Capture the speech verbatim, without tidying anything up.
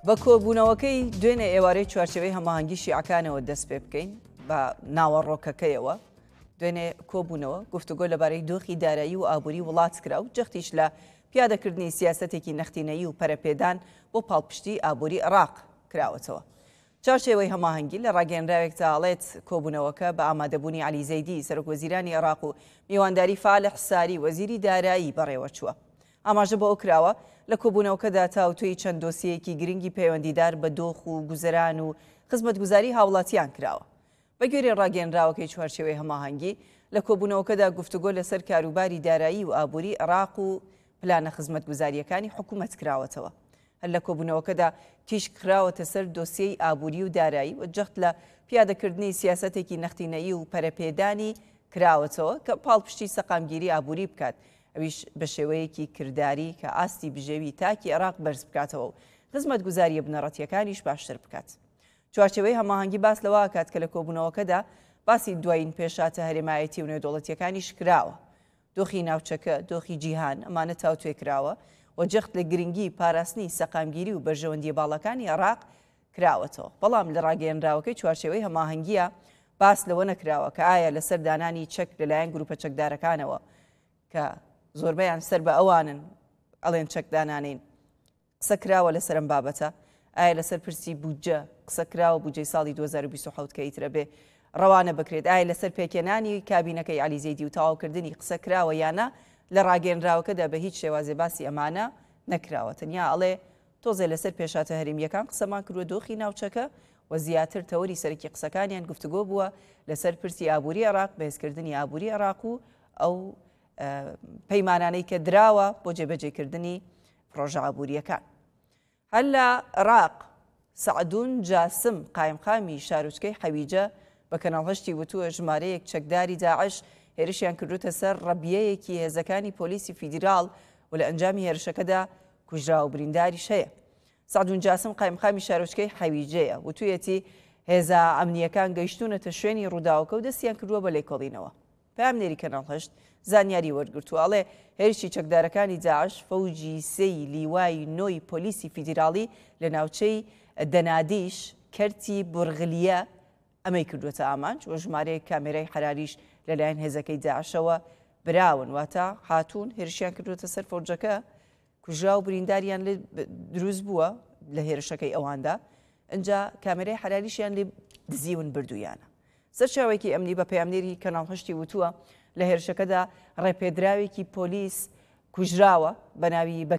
بە کۆبوونەوەکەی دوێنێ ئێوارەی چوارچێوەی هەماهەنگی شیعەکانەوە دەست پێ بکەین بە ناوەڕۆکەکەیەوە. دوێنێ کۆبوونەوە گفتوگۆ لەبارەی دۆخی دارایی و ئابووری وڵات کرا و جەختیش لە پیادەکردنی سیاسەتێکی نەختینەیی و پەرەپێدان بۆ پاڵپشتی ئابووری عێراق کراوەتەوە. چارچێوەی هەماهەنگی لە ڕاگەیەنراوێک دەڵێت کۆبوونەوەکە بە ئامادەبوونی عەلی زەیدی سەرۆکوەزیرانی عێراق و میوانداری فالح ساری وەزیری دارایی بەڕێوە چووە. ئاماژە بۆ ئەو کراوە لە کۆبوونەوەکەدا تاوتوی چەند دۆسیەیەکی گرنگی پەیوەندیدار بە دۆخ و گوزەران و خزمەتگوزاری هاوڵاتیان کراوە. بە گوێرەی ڕاگەیەنراوەکەی چوارچێوەی هەماهەنگی لە کۆبوونەوەکەدا گفتوگۆ لەسەر کاروباری دارایی و ئابووری عێراق و پلانە خزمەتگوزاریەکانی حکوومەت کراوەتەوە. هەر لە کۆبوونەوەکەدا تیش کراوەتە سەر دۆسیەی ئابووری و دارایی و جەخت لە پیادەکردنی سیاسەتێکی نەختینەیی و پەرەپێدانی کراوەتەوە کە پاڵپشتی سەقامگیری ئابووری بکات، ئەویش بە شێوەیەکی کردداری کە ئاستی بژێوی تاکی عێراق بەرز بکاتەوە و خزمەتگوزاریە بنەڕەتیەکانیش باشتر بکات. چوارچێوەی هەماهەنگی باس لەوە کات کە لە کۆبوونەوەکەدا باسی دوایین پێشاتە هەرێمایەتی و نێودەوڵەتیەکانیش کراوە. دۆخی ناوچەکە، دۆخی جیهان ئەمانە تاوتوێ کراوە و جەخت لە گرنگی پاراستنی سەقامگیری و بەرژەوەندیە باڵەکانی عێراق کراوەتەوە. بەڵام لە ڕاگەیەنراوەکەی چوارچێوەی هەماهەنگیە باس لەوە نەکراوە کە ئایا لەسەر دانانی چەک لەلایەن گروپە چەکدارەکانەوە کە زۆربەیان سەر بە ئەوانن ئەڵێن چەکدانانین قسە کراوە لەسەر ئەم بابەتە، ئایا لەسەر پرسی بودجە قسە کراوە بودجەی ساڵی دوو هەزار و بیست و حەوت کە ئیترە بێ ڕەوانە بکرێت، ئایا لەسەر پێکێنانی کابینەکەی عەلی زەیدی و تەواوکردنی قسە کراوە یانە لە ڕاگەیەنراوەکەدا بە هیچ شێوازێ باسی ئەمانە نەکراوە. تەنیا ئەڵێ تۆزێ لەسەر پێشاتە هەرێمیەکان قسەمان کردووە دۆخی ناوچەکە و زیاتر تەوەری سەرەکی قسەکانیان گفتوگۆ بووە لەسەر پرسی ئابووری عێراق، بەهێزکردنی ئابووری عێراق و ئەو پەیمانانەی کە دراوە بۆ جێبەجێکردنی پرۆژە ئابووریەکان. هەر لە عێراق سەعدون جاسم قایمقامی شارۆچکەی حەویجە بە کەناڵ هەشتی وتووە ژمارەیەک چەکداری داعش هێرشیان کردوتە سەر ڕەبیەیەکی هێزەکانی پۆلیسی فیدراڵ و لە ئەنجامی هێرشەکەدا کوژرا و برینداریش هەیە. سەعدون جاسم قایمقامی شارۆچکەی حەویجەیە وتوویەتی هێزە ئەمنیەکان گەیشتونەتە شوێنی ڕووداوەکە و دەستیان کردووە بە لێکۆڵینەوە. پامنێری کەناڵ هەشت زانیاری وەرگرتووەڵێ هێرشی چەکدارەکانی داعش فەوجی سەی لیوای نۆی پۆلیسی فیدراڵی لە ناوچەی دەنادیش کەرتی بورغلیە ئەمەی کردوێتە ئامانج و ژمارەیە کامێرای حەراریش لەلایەن هێزەکەی داعشەوە براون واتە هاتوون هێرشیان کردوێتە سەر فەوجەکە کوژرا و برینداریان لێ دروست بووە لە هێرشەکەی ئەواندا، ئەجا کامێرای حەراریشیان لێ دزیون بردوویانە. سەرچاوێکی ئەمنی بە پەیامنێری کەناڵ هەشتی وتووە لە هێرشەکەدا ڕێپێدراوێکی پۆلیس کوژراوە بە ناوی